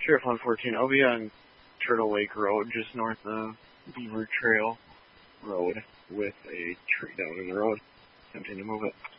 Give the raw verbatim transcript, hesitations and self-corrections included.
Sheriff one fourteen, I'll be on Turtle Lake Road, just north of Beaver Trail Road, with a tree down in the road. Attempting to move it.